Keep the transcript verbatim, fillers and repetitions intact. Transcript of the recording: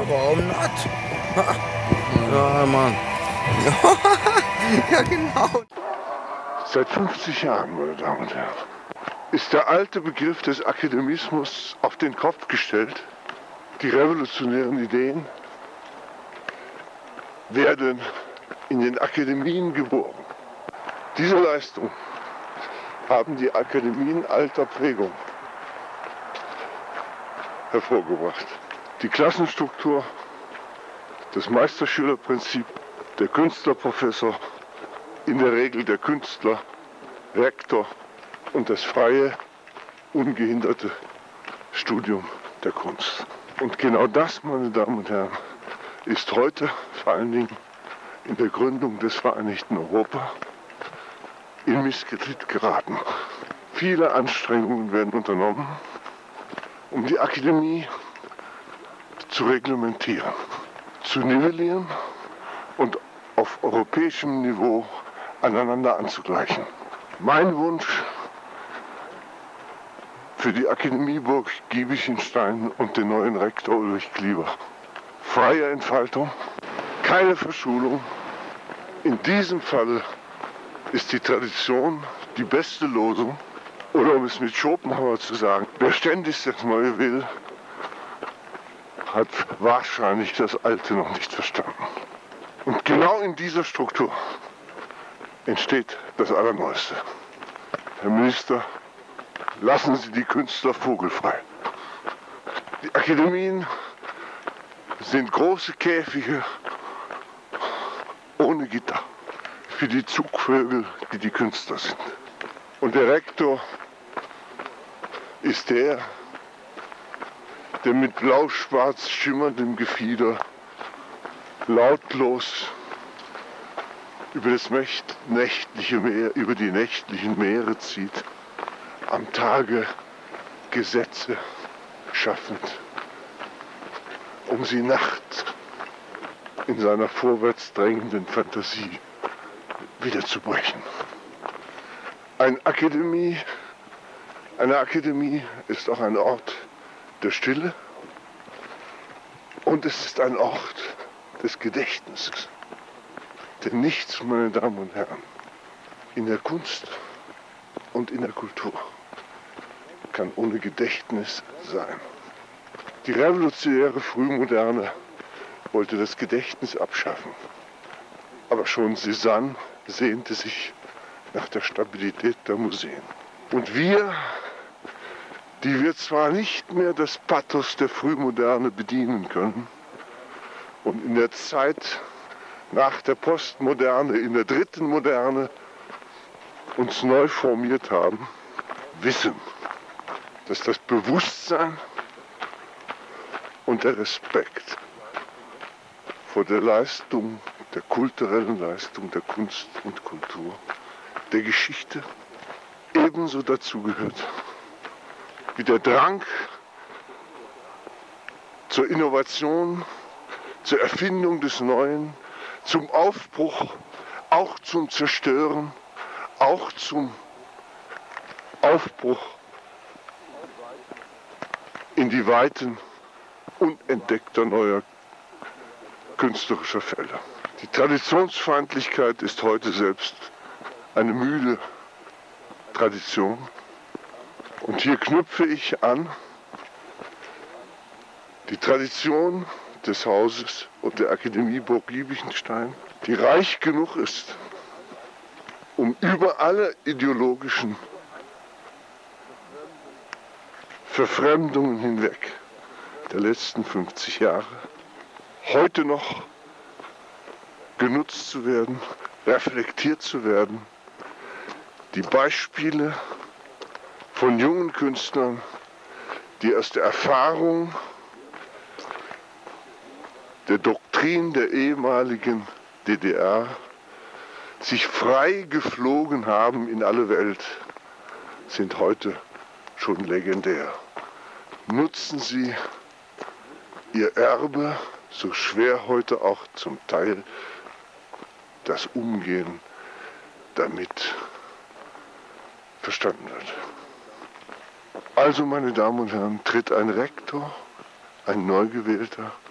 warum not? Ja, Mann. Ja, genau. Seit fünfzig Jahren, meine Damen und Herren, ist der alte Begriff des Akademismus auf den Kopf gestellt. Die revolutionären Ideen werden in den Akademien geboren. Diese Leistung haben die Akademien alter Prägung hervorgebracht. Die Klassenstruktur, das Meisterschülerprinzip, der Künstlerprofessor, in der Regel der Künstler, Rektor und das freie, ungehinderte Studium der Kunst. Und genau das, meine Damen und Herren, ist heute vor allen Dingen in der Gründung des Vereinigten Europa in Misskredit geraten. Viele Anstrengungen werden unternommen, um die Akademie zu reglementieren, zu nivellieren und auf europäischem Niveau aneinander anzugleichen. Mein Wunsch für die Akademieburg Giebichenstein und den neuen Rektor Ulrich Klieber: freie Entfaltung, keine Verschulung. In diesem Fall ist die Tradition die beste Losung. Oder um es mit Schopenhauer zu sagen, wer ständig das Neue will, hat wahrscheinlich das Alte noch nicht verstanden. Und genau in dieser Struktur entsteht das Allerneueste. Herr Minister, lassen Sie die Künstler vogelfrei. Die Akademien sind große Käfige ohne Gitter für die Zugvögel, die die Künstler sind. Und der Rektor ist der, der mit blau-schwarz schimmerndem Gefieder lautlos über das nächtliche Meer, über die nächtlichen Meere zieht, am Tage Gesetze schaffend, um sie nachts in seiner vorwärts drängenden Fantasie wiederzubrechen. Ein Akademie, eine Akademie ist auch ein Ort der Stille und es ist ein Ort des Gedächtnisses. Denn nichts, meine Damen und Herren, in der Kunst und in der Kultur kann ohne Gedächtnis sein. Die revolutionäre Frühmoderne wollte das Gedächtnis abschaffen. Aber schon Cézanne sehnte sich nach der Stabilität der Museen. Und wir, die wir zwar nicht mehr das Pathos der Frühmoderne bedienen können und in der Zeit nach der Postmoderne, in der dritten Moderne uns neu formiert haben, wissen, dass das Bewusstsein und der Respekt vor der Leistung, der kulturellen Leistung der Kunst und Kultur, der Geschichte ebenso dazugehört wie der Drang zur Innovation, zur Erfindung des Neuen, zum Aufbruch, auch zum Zerstören, auch zum Aufbruch in die Weiten unentdeckter neuer künstlerischer Felder. Die Traditionsfeindlichkeit ist heute selbst eine müde Tradition. Und hier knüpfe ich an die Tradition des Hauses und der Akademieburg Giebichenstein, die reich genug ist, um über alle ideologischen Verfremdungen hinweg der letzten fünfzig Jahre heute noch genutzt zu werden, reflektiert zu werden. Die Beispiele von jungen Künstlern, die aus der Erfahrung der Doktrin der ehemaligen D D R sich frei geflogen haben in alle Welt, sind heute schon legendär. Nutzen Sie Ihr Erbe, so schwer heute auch zum Teil das Umgehen damit verstanden wird. Also, meine Damen und Herren, tritt ein Rektor, ein neu gewählter,